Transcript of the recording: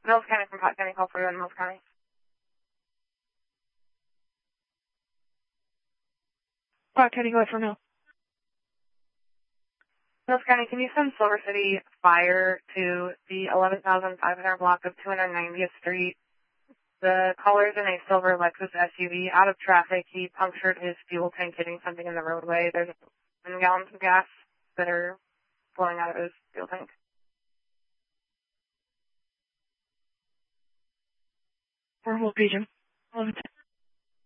Mills County from Pot County, call for you in Mills County. Pot County, go ahead for Mill. Mills County, can you send Silver City Fire to the 11,500 block of 290th Street? The caller's in a silver Lexus SUV, out of traffic. He punctured his fuel tank hitting something in the roadway. There's 1 gallons of gas that are flowing out of his fuel tank. We'll page him. 11